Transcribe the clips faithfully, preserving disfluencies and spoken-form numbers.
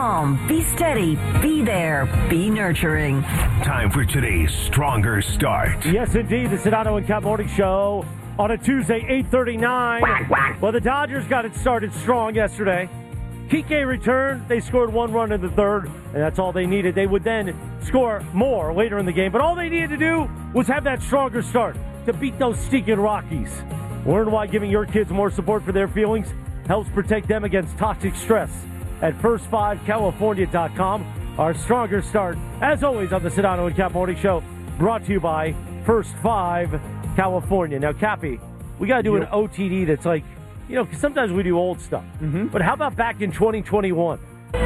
calm, be steady, be there, be nurturing. Time for today's Stronger Start. Yes, indeed. The Sedano and Cap Morning Show on a Tuesday, eight thirty-nine. Whack, whack. Well, the Dodgers got it started strong yesterday. Kike returned. They scored one run in the third, and that's all they needed. They would then score more later in the game. But all they needed to do was have that stronger start to beat those stinking Rockies. Learn why giving your kids more support for their feelings helps protect them against toxic stress at first five california dot com. Our stronger start, as always, on the Sedano and Cap Morning Show, brought to you by First Five California. Now, Cappy, we got to do an O T D that's like, you know, because sometimes we do old stuff. Mm-hmm. But how about back in twenty twenty-one?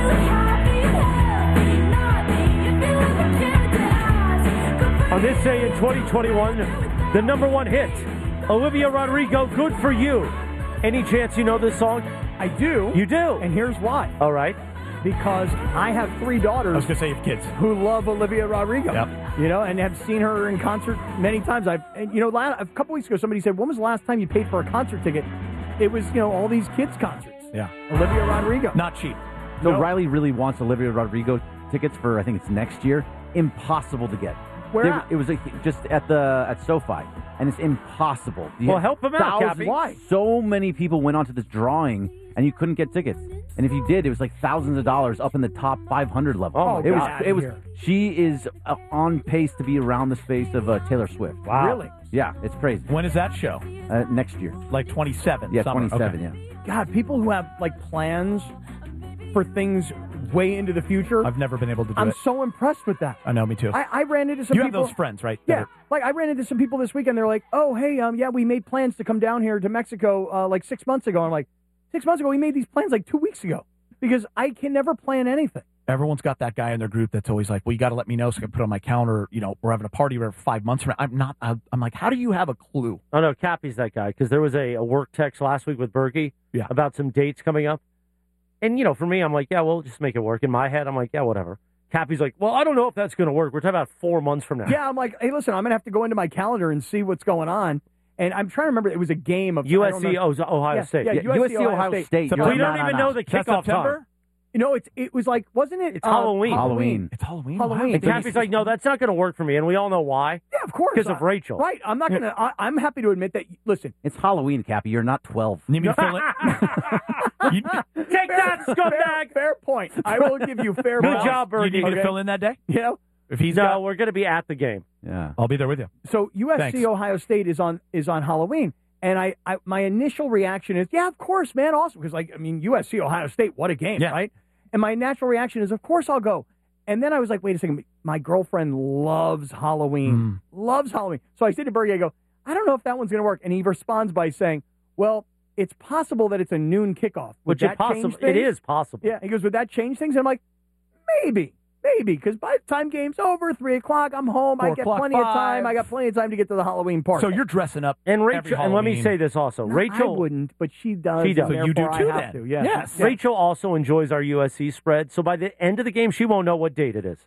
On this day in twenty twenty-one, the number one hit, Olivia Rodrigo, Good For You. Any chance you know this song? I do. You do? And here's why. All right. Because I have three daughters. I was going to say you have kids. Who love Olivia Rodrigo. Yep. You know, and have seen her in concert many times. I've, and, you know, a couple weeks ago, somebody said, when was the last time you paid for a concert ticket? It was, you know, all these kids' concerts. Yeah. Olivia Rodrigo. Not cheap. So No. Riley really wants Olivia Rodrigo tickets for, I think it's next year. Impossible to get. Where They- at? It was like just at the at SoFi, and it's impossible. You Well, have help him out, thousands- Cappy. Why? So many people went onto this drawing, and you couldn't get tickets. And if you did, it was like thousands of dollars up in the top five hundred level. Oh, it was. God. It was. Here. She is uh, on pace to be around the space of uh, Taylor Swift. Wow. Really? Yeah, it's crazy. When is that show? Uh, next year. Like twenty-seven? Yeah, summer. twenty-seven. Okay. Yeah. God, people who have, like, plans for things way into the future. I've never been able to do I'm it. so impressed with that. I know, me too. I, I ran into some you have people. those friends, right? that Yeah, are- like I ran into some people this weekend. They're like, "Oh, hey, um, yeah, we made plans to come down here to Mexico uh, like six months ago." I'm like, six months ago, we made these plans like two weeks ago because I can never plan anything. Everyone's got that guy in their group that's always like, well, you got to let me know so I can put on my calendar, you know, we're having a party for five months from now. I'm not, I'm like, how do you have a clue? Oh, no, Cappy's that guy, because there was a, a work text last week with Berkey Yeah. about some dates coming up. And, you know, for me, I'm like, yeah, we'll just make it work. In my head, I'm like, yeah, whatever. Cappy's like, well, I don't know if that's going to work. We're talking about four months from now. Yeah, I'm like, hey, listen, I'm gonna have to go into my calendar and see what's going on. And I'm trying to remember, it was a game of I U don't S C, know- oh, Ohio Yeah, State. yeah, Yeah, U S C, Ohio Ohio State. State. So you're we don't not even on know us. the Is that kickoff September? time. You know, it's it was like, wasn't it? It's uh, Halloween. Halloween. It's Halloween. Halloween. And Cappy's like, no, that's not going to work for me. And we all know why. Yeah, of course. 'Cause of I- Rachel. Right. I'm not gonna. I, I'm happy to admit that. Listen, It's Halloween, Cappy. You're not twelve. Need me to fill in? you, Take that, fair, scumbag! fair point. I will give you fair. Good point. job, you Berkey. need me to Okay. fill in that day? You know. If he's No, got, we're going to be at the game. Yeah. I'll be there with you. So U S C Thanks. Ohio State is on is on Halloween, and I, I my initial reaction is, yeah, of course, man, awesome, because like I mean U S C Ohio State, what a game, Yeah. right? And my natural reaction is, of course, I'll go. And then I was like, wait a second, my girlfriend loves Halloween, Mm. loves Halloween. So I say to Bergie, I go, I don't know if that one's going to work, and he responds by saying, well, it's possible that it's a noon kickoff. Would Which is that possible. change It things? is possible. Yeah, he goes, would that change things? And I'm like, maybe, maybe, because by the time game's over, three o'clock, I'm home. I Four get o'clock, plenty of time. five. I got plenty of time to get to the Halloween party. So you're dressing up. And every Rachel, and let me Halloween. say this also. No, Rachel, I wouldn't, but she does. She does. and So you do therefore too I have then. to. Yes. Yes. Yeah. Rachel also enjoys our U S C spread. So by the end of the game, she won't know what date it is.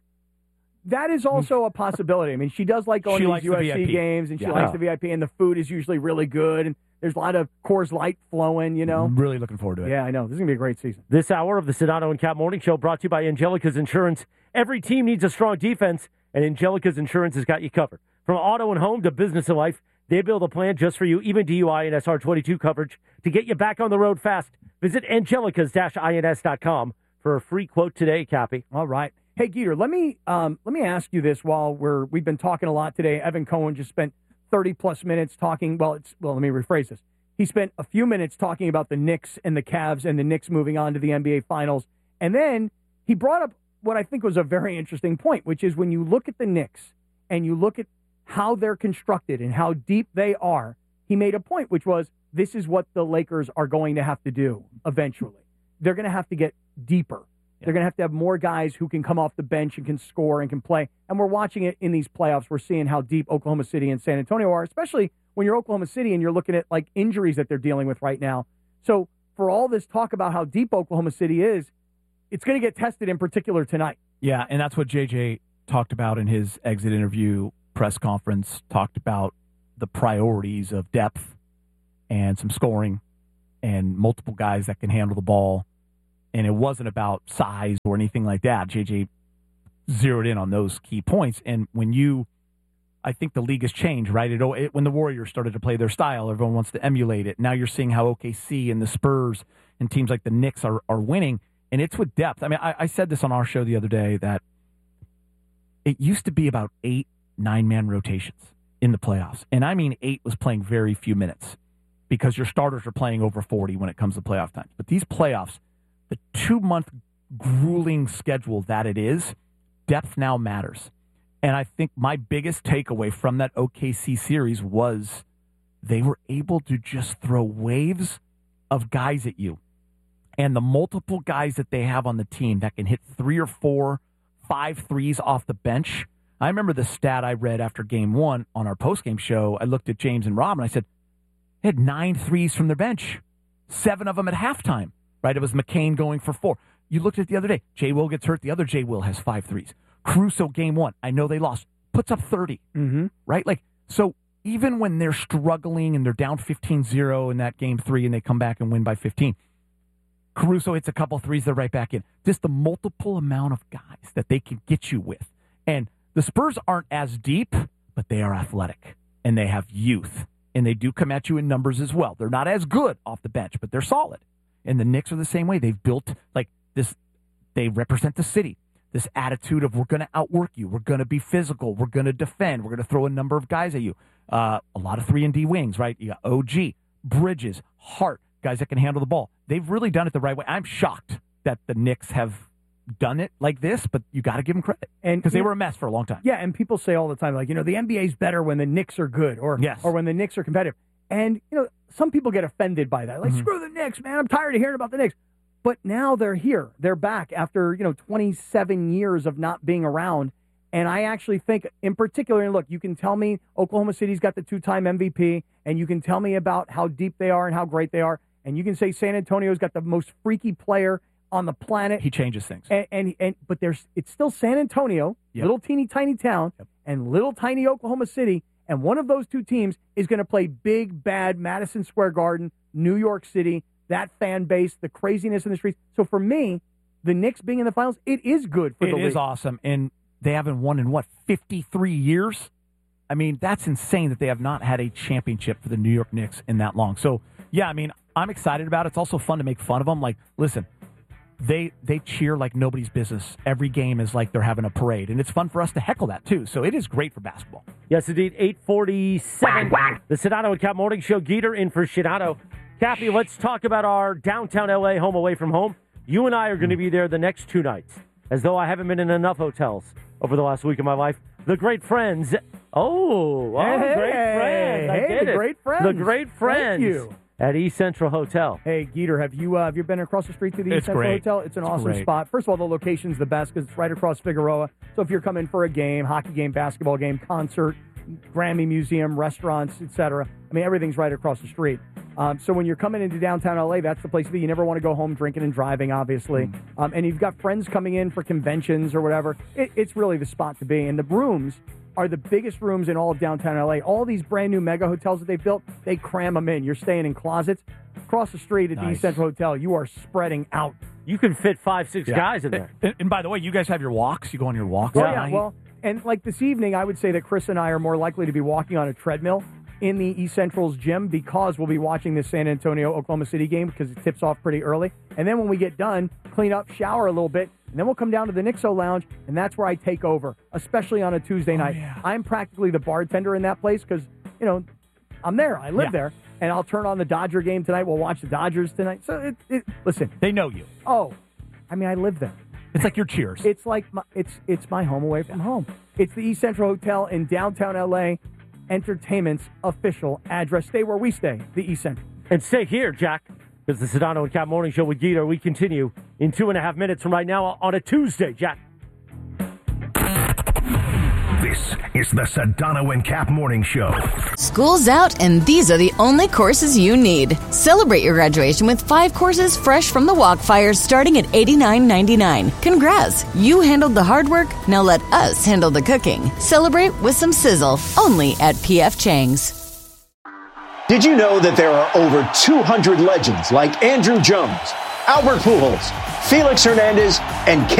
That is also a possibility. I mean, she does like going She to likes these the U S C V I P. games, and she Yeah. likes Oh. the V I P, and the food is usually really good, and there's a lot of Coors Light flowing, you know? I'm really looking forward to it. Yeah, I know. This is going to be a great season. This hour of the Sedano and Cap Morning Show brought to you by Angelica's Insurance. Every team needs a strong defense, and Angelica's Insurance has got you covered. From auto and home to business and life, they build a plan just for you, even D U I and S R twenty-two coverage to get you back on the road fast. Visit angelicas dash ins dot com for a free quote today, Cappy. All right. Hey, Geeter, let me um, let me ask you this while we're we've been talking a lot today. Evan Cohen just spent thirty plus minutes talking. Well, it's well. Let me rephrase this. He spent a few minutes talking about the Knicks and the Cavs and the Knicks moving on to the N B A Finals, and then he brought up what I think was a very interesting point, which is when you look at the Knicks and you look at how they're constructed and how deep they are. He made a point, which was this is what the Lakers are going to have to do eventually. They're going to have to get deeper. They're going to have to have more guys who can come off the bench and can score and can play. And we're watching it in these playoffs. We're seeing how deep Oklahoma City and San Antonio are, especially when you're Oklahoma City and you're looking at like injuries that they're dealing with right now. So for all this talk about how deep Oklahoma City is, it's going to get tested in particular tonight. Yeah, and that's what J J talked about in his exit interview press conference, talked about the priorities of depth and some scoring and multiple guys that can handle the ball. And it wasn't about size or anything like that. J J zeroed in on those key points. And when you, I think the league has changed, right? It, it, when the Warriors started to play their style, everyone wants to emulate it. Now you're seeing how O K C and the Spurs and teams like the Knicks are, are winning. And it's with depth. I mean, I, I said this on our show the other day that it used to be about eight, nine-man rotations in the playoffs. And I mean eight was playing very few minutes because your starters are playing over forty when it comes to playoff times. But these playoffs, the two-month grueling schedule that it is, depth now matters. And I think my biggest takeaway from that O K C series was they were able to just throw waves of guys at you. And the multiple guys that they have on the team that can hit three or four, five threes off the bench. I remember the stat I read after game one on our postgame show. I looked at James and Rob and I said, they had nine threes from their bench, seven of them at halftime, right? It was McCain going for four. You looked at it the other day. J. Will gets hurt. The other J. Will has five threes. Caruso, game one, I know they lost, puts up thirty, mm-hmm. right? Like, so even when they're struggling and they're down fifteen zero in that game three and they come back and win by fifteen, Caruso hits a couple threes, they're right back in. Just the multiple amount of guys that they can get you with. And the Spurs aren't as deep, but they are athletic, and they have youth, and they do come at you in numbers as well. They're not as good off the bench, but they're solid. And the Knicks are the same way. They've built, like, this, they represent the city. This attitude of we're going to outwork you. We're going to be physical. We're going to defend. We're going to throw a number of guys at you. Uh, a lot of three and D wings, right? You got O G, Bridges, Hart, guys that can handle the ball. They've really done it the right way. I'm shocked that the Knicks have done it like this, but you got to give them credit. And because they were a mess for a long time. Yeah, and people say all the time, like, you know, the N B A is better when the Knicks are good or, yes. or when the Knicks are competitive. And, you know, some people get offended by that. Like, mm-hmm. screw the Knicks, man. I'm tired of hearing about the Knicks. But now they're here. They're back after, you know, twenty-seven years of not being around. And I actually think, in particular, and look, you can tell me Oklahoma City's got the two-time M V P, and you can tell me about how deep they are and how great they are, and you can say San Antonio's got the most freaky player on the planet. He changes things. And, and, and but there's it's still San Antonio, yep. little teeny tiny town, yep. and little tiny Oklahoma City, and one of those two teams is going to play big, bad Madison Square Garden, New York City, that fan base, the craziness in the streets. So for me, the Knicks being in the finals, it is good for it the league. It is awesome. And they haven't won in, what, fifty-three years? I mean, that's insane that they have not had a championship for the New York Knicks in that long. So, yeah, I mean, I'm excited about it. It's also fun to make fun of them. Like, listen, they they cheer like nobody's business. Every game is like they're having a parade. And it's fun for us to heckle that, too. So it is great for basketball. Yes, indeed. eight forty-seven. The Sedano and Cap Morning Show. Geeter in for Sedano. Cappy, let's talk about our downtown L A home away from home. You and I are going to be there the next two nights, as though I haven't been in enough hotels over the last week of my life. The Great Friends. Oh, oh hey, Great Friends. I hey, did the it. Great Friends. The Great Friends. Thank you. At East Central Hotel. Hey, Geeter, have you uh, have you been across the street to the it's East Central great. Hotel? It's an it's awesome great. spot. First of all, the location's the best because it's right across Figueroa. So if you're coming for a game, hockey game, basketball game, concert, Grammy Museum, restaurants, et cetera, I mean, everything's right across the street. Um, so when you're coming into downtown L A, that's the place to be. You never want to go home drinking and driving, obviously. Mm. Um, and you've got friends coming in for conventions or whatever. It, it's really the spot to be. And the rooms are the biggest rooms in all of downtown L A. All these brand new mega hotels that they've built, they cram them in. You're staying in closets. Across the street at nice. the East Central Hotel, you are spreading out. You can fit five, six yeah. guys in there. And, and by the way, you guys have your walks? You go on your walks? Oh, at yeah. night? Well, and like this evening, I would say that Chris and I are more likely to be walking on a treadmill in the East Central's gym because we'll be watching this San Antonio-Oklahoma City game because it tips off pretty early. And then when we get done, clean up, shower a little bit, and then we'll come down to the Nixo Lounge, and that's where I take over, especially on a Tuesday oh, night. Yeah. I'm practically the bartender in that place because, you know, I'm there. I live yeah. there. And I'll turn on the Dodger game tonight. We'll watch the Dodgers tonight. So, it, it, listen. They know you. Oh, I mean, I live there. It's like your Cheers. It's like my, it's it's my home away from home. It's the East Central Hotel in downtown L A, Entertainment's official address. Stay where we stay, the East Central. And stay here, Jack, because the Sedano and Cap Morning Show with Geeter, we continue in two and a half minutes from right now on a Tuesday, Jack. This is the Sedano and Cap Morning Show. School's out, and these are the only courses you need. Celebrate your graduation with five courses fresh from the Walkfire starting at eighty-nine ninety-nine. Congrats, you handled the hard work, now let us handle the cooking. Celebrate with some sizzle, only at P F Chang's. Did you know that there are over two hundred legends like Andrew Jones, Albert Pujols, Felix Hernandez, and